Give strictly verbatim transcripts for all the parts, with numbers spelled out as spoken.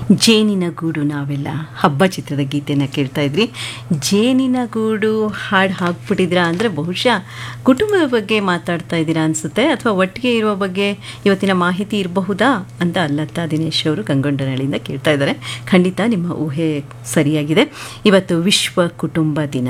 ಜೇನಿನ ಗೂಡು ನಾವೆಲ್ಲ ಹಬ್ಬ ಚಿತ್ರದ ಗೀತೆನ ಕೇಳ್ತಾ ಇದ್ರಿ. ಜೇನಿನ ಗೂಡು ಹಾಡು ಹಾಕ್ಬಿಟ್ಟಿದ್ದೀರಾ ಅಂದರೆ ಬಹುಶಃ ಕುಟುಂಬದ ಬಗ್ಗೆ ಮಾತಾಡ್ತಾ ಇದ್ದೀರಾ ಅನಿಸುತ್ತೆ, ಅಥವಾ ಒಟ್ಟಿಗೆ ಇರುವ ಬಗ್ಗೆ ಇವತ್ತಿನ ಮಾಹಿತಿ ಇರಬಹುದಾ ಅಂತ ಅಲ್ಲತ್ತ ದಿನೇಶ್ ಅವರು ಗಂಗೊಂಡನಹಳ್ಳಿಯಿಂದ ಕೇಳ್ತಾ ಇದ್ದಾರೆ. ಖಂಡಿತ ನಿಮ್ಮ ಊಹೆ ಸರಿಯಾಗಿದೆ. ಇವತ್ತು ವಿಶ್ವ ಕುಟುಂಬ ದಿನ,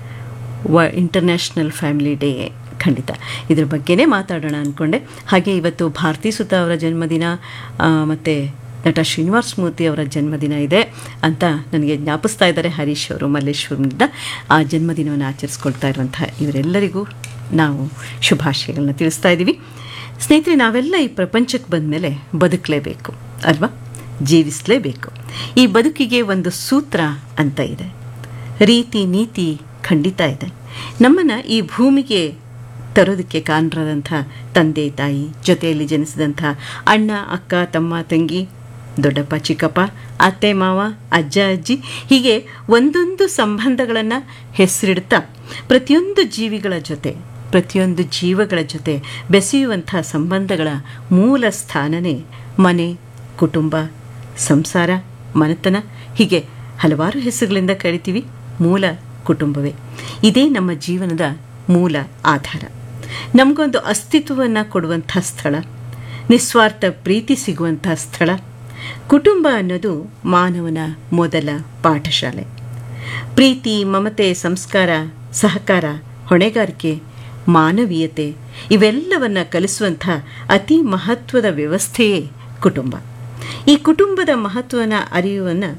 ವ ಇಂಟರ್ನ್ಯಾಷನಲ್ ಫ್ಯಾಮಿಲಿ ಡೇ. ಖಂಡಿತ ಇದ್ರ ಬಗ್ಗೆನೇ ಮಾತಾಡೋಣ ಅಂದ್ಕೊಂಡೆ. ಹಾಗೆ ಇವತ್ತು ಭಾರತಿ ಸುತ ಅವರ ಜನ್ಮದಿನ ಮತ್ತು ನಟ ಶ್ರೀನಿವಾಸ ಮೂರ್ತಿ ಅವರ ಜನ್ಮದಿನ ಇದೆ ಅಂತ ನನಗೆ ಜ್ಞಾಪಿಸ್ತಾ ಇದ್ದಾರೆ ಹರೀಶ್ ಅವರು ಮಲ್ಲೇಶ್ವರದಿಂದ. ಆ ಜನ್ಮದಿನವನ್ನು ಆಚರಿಸ್ಕೊಳ್ತಾ ಇರುವಂಥ ಇವರೆಲ್ಲರಿಗೂ ನಾವು ಶುಭಾಶಯಗಳನ್ನ ತಿಳಿಸ್ತಾ ಇದ್ದೀವಿ. ಸ್ನೇಹಿತರೆ, ನಾವೆಲ್ಲ ಈ ಪ್ರಪಂಚಕ್ಕೆ ಬಂದ ಮೇಲೆ ಬದುಕಲೇಬೇಕು ಅಲ್ವಾ, ಜೀವಿಸಲೇಬೇಕು. ಈ ಬದುಕಿಗೆ ಒಂದು ಸೂತ್ರ ಅಂತ ಇದೆ, ರೀತಿ ನೀತಿ ಖಂಡಿತ ಇದೆ. ನಮ್ಮನ್ನು ಈ ಭೂಮಿಗೆ ತರೋದಕ್ಕೆ ಕಾರಣರಾದಂಥ ತಂದೆ ತಾಯಿ, ಜೊತೆಯಲ್ಲಿ ಜನಿಸಿದಂಥ ಅಣ್ಣ ಅಕ್ಕ ತಮ್ಮ ತಂಗಿ, ದೊಡ್ಡಪ್ಪ ಚಿಕ್ಕಪ್ಪ, ಅತ್ತೆ ಮಾವ, ಅಜ್ಜ ಅಜ್ಜಿ, ಹೀಗೆ ಒಂದೊಂದು ಸಂಬಂಧಗಳನ್ನು ಹೆಸರಿಡ್ತಾ ಪ್ರತಿಯೊಂದು ಜೀವಿಗಳ ಜೊತೆ ಪ್ರತಿಯೊಂದು ಜೀವಗಳ ಜೊತೆ ಬೆಸೆಯುವಂಥ ಸಂಬಂಧಗಳ ಮೂಲ ಸ್ಥಾನನೇ ಮನೆ, ಕುಟುಂಬ, ಸಂಸಾರ, ಮನೆತನ, ಹೀಗೆ ಹಲವಾರು ಹೆಸರುಗಳಿಂದ ಕರಿತೀವಿ. ಮೂಲ ಕುಟುಂಬವೇ ಇದೇ ನಮ್ಮ ಜೀವನದ ಮೂಲ ಆಧಾರ. ನಮಗೊಂದು ಅಸ್ತಿತ್ವವನ್ನು ಕೊಡುವಂಥ ಸ್ಥಳ, ನಿಸ್ವಾರ್ಥ ಪ್ರೀತಿ ಸಿಗುವಂಥ ಸ್ಥಳ. ಕುಟುಂಬ ಅನ್ನೋದು ಮಾನವನ ಮೊದಲ ಪಾಠಶಾಲೆ. ಪ್ರೀತಿ, ಮಮತೆ, ಸಂಸ್ಕಾರ, ಸಹಕಾರ, ಹೊಣೆಗಾರಿಕೆ, ಮಾನವೀಯತೆ ಇವೆಲ್ಲವನ್ನು ಕಲಿಸುವಂಥ ಅತಿ ಮಹತ್ವದ ವ್ಯವಸ್ಥೆಯೇ ಕುಟುಂಬ. ಈ ಕುಟುಂಬದ ಮಹತ್ವನ ಅರಿವನ್ನು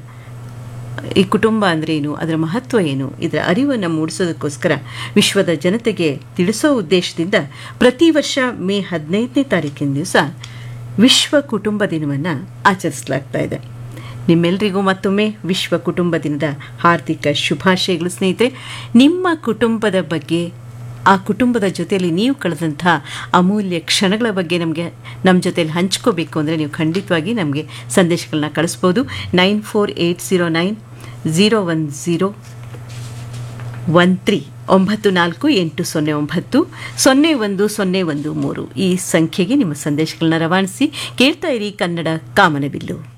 ಈ ಕುಟುಂಬ ಅಂದ್ರೇನು, ಅದರ ಮಹತ್ವ ಏನು, ಇದರ ಅರಿವನ್ನು ಮೂಡಿಸೋದಕ್ಕೋಸ್ಕರ ವಿಶ್ವದ ಜನತೆಗೆ ತಿಳಿಸೋ ಉದ್ದೇಶದಿಂದ ಪ್ರತಿ ವರ್ಷ ಮೇ ಹದಿನೈದನೇ ತಾರೀಕಿನ ದಿವಸ ವಿಶ್ವ ಕುಟುಂಬ ದಿನವನ್ನು ಆಚರಿಸಲಾಗ್ತಾ ಇದೆ. ನಿಮ್ಮೆಲ್ಲರಿಗೂ ಮತ್ತೊಮ್ಮೆ ವಿಶ್ವ ಕುಟುಂಬ ದಿನದ ಹಾರ್ದಿಕ ಶುಭಾಶಯಗಳು. ಸ್ನೇಹಿತರೆ, ನಿಮ್ಮ ಕುಟುಂಬದ ಬಗ್ಗೆ, ಆ ಕುಟುಂಬದ ಜೊತೆಯಲ್ಲಿ ನೀವು ಕಳೆದಂಥ ಅಮೂಲ್ಯ ಕ್ಷಣಗಳ ಬಗ್ಗೆ ನಮಗೆ ನಮ್ಮ ಜೊತೆಯಲ್ಲಿ ಹಂಚ್ಕೋಬೇಕು ಅಂದರೆ ನೀವು ಖಂಡಿತವಾಗಿ ನಮಗೆ ಸಂದೇಶಗಳನ್ನ ಕಳಿಸ್ಬೋದು. Nine four eight zero nine zero one zero one three ಒಂಬತ್ತು ನಾಲ್ಕು ಎಂಟು ಸೊನ್ನೆ ಒಂಬತ್ತು ಸೊನ್ನೆ ಒಂದು ಸೊನ್ನೆ ಒಂದು ಮೂರು ಈ ಸಂಖ್ಯೆಗೆ ನಿಮ್ಮ ಸಂದೇಶಗಳನ್ನ ರವಾನಿಸಿ. ಕೇಳ್ತಾ ಇರಿ ಕನ್ನಡ ಕಾಮನಬಿಲ್ಲು.